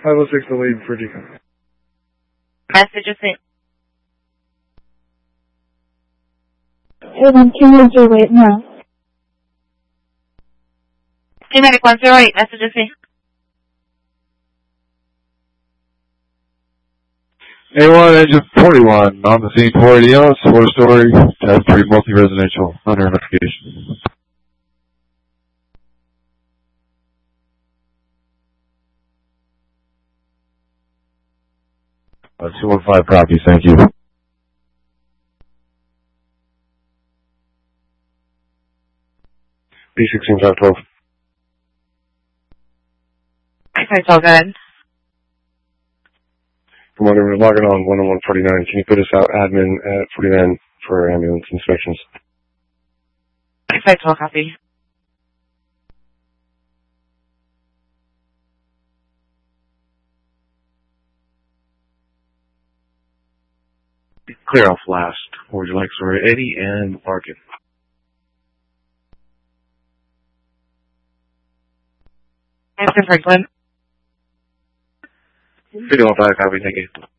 506 to lead for decon. Message is sent. 208 now. Medic 108, message is sent. A1 engine 41 on the scene 480 Ellis, 4-story, type 3 multi-residential, under investigation. 215 copy, thank you. B16 512. It's all good. Commander, we're logging on 10149. Can you put us out admin at 49 for ambulance inspections? It's all copy. Clear off last. What would you like, sir? Eddie and Larkin. Answer Franklin. 51 5 copy, thank you.